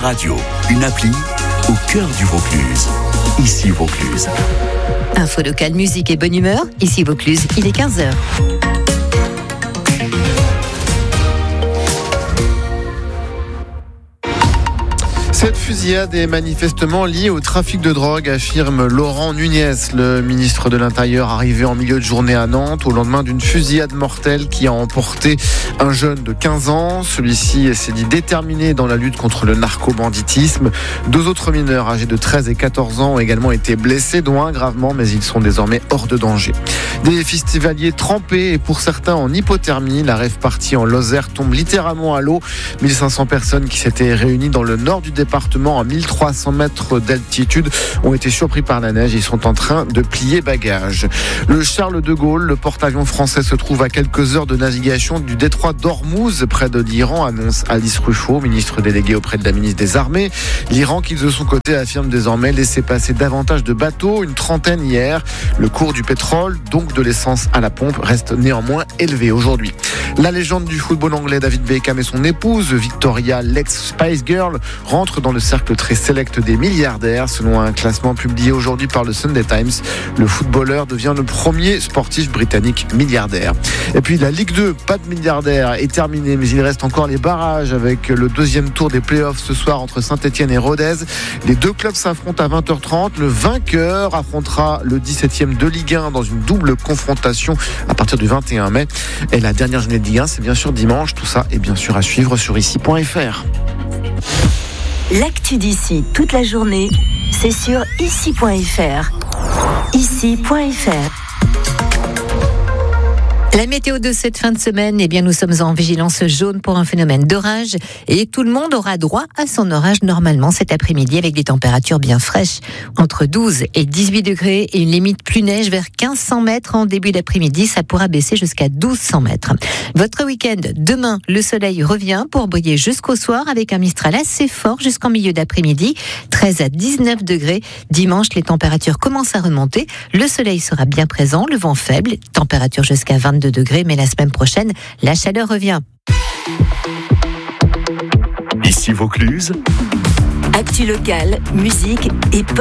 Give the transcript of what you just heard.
Radio, une appli au cœur du Vaucluse. Ici Vaucluse. Info locale, musique et bonne humeur. Ici Vaucluse, il est 15h. Cette fusillade est manifestement liée au trafic de drogue, affirme Laurent Nunez, le ministre de l'Intérieur arrivé en milieu de journée à Nantes au lendemain d'une fusillade mortelle qui a emporté un jeune de 15 ans. Celui-ci s'est dit déterminé dans la lutte contre le narco-banditisme. 2 autres mineurs âgés de 13 et 14 ans ont également été blessés, dont un gravement, mais ils sont désormais hors de danger. Des festivaliers trempés et pour certains en hypothermie. La rave party en Lozère tombe littéralement à l'eau. 1500 personnes qui s'étaient réunies dans le nord du département à 1300 mètres d'altitude ont été surpris par la neige. Ils sont en train de plier bagages. Le Charles de Gaulle, le porte-avions français, se trouve à quelques heures de navigation du détroit d'Ormuz, près de l'Iran, annonce Alice Ruffo, ministre déléguée auprès de la ministre des Armées. L'Iran, qui de son côté affirme désormais laisser passer davantage de bateaux, une trentaine hier. Le cours du pétrole, donc de l'essence à la pompe, reste néanmoins élevé aujourd'hui. La légende du football anglais David Beckham et son épouse Victoria, l'ex-Spice Girl, rentrent dans le cercle très sélect des milliardaires. Selon un classement publié aujourd'hui par le Sunday Times, le footballeur devient le premier sportif britannique milliardaire. Et puis la Ligue 2, pas de milliardaires, est terminée, mais il reste encore les barrages avec le deuxième tour des playoffs ce soir entre Saint-Etienne et Rodez. Les 2 clubs s'affrontent à 20h30. Le vainqueur affrontera le 17e de Ligue 1 dans une double confrontation à partir du 21 mai. Et la dernière journée de Ligue 1, c'est bien sûr dimanche. Tout ça est bien sûr à suivre sur ici.fr. L'actu d'ici toute la journée, c'est sur ici.fr. Ici.fr. La météo de cette fin de semaine, eh bien, nous sommes en vigilance jaune pour un phénomène d'orage et tout le monde aura droit à son orage normalement cet après-midi avec des températures bien fraîches entre 12 et 18 degrés et une limite plus neige vers 1500 mètres en début d'après-midi. Ça pourra baisser jusqu'à 1200 mètres. Votre week-end, demain, le soleil revient pour briller jusqu'au soir avec un Mistral assez fort jusqu'en milieu d'après-midi, 13 à 19 degrés. Dimanche, les températures commencent à remonter. Le soleil sera bien présent, le vent faible, température jusqu'à 22 degrés, mais la semaine prochaine, la chaleur revient. Ici Vaucluse. Actu locale, musique et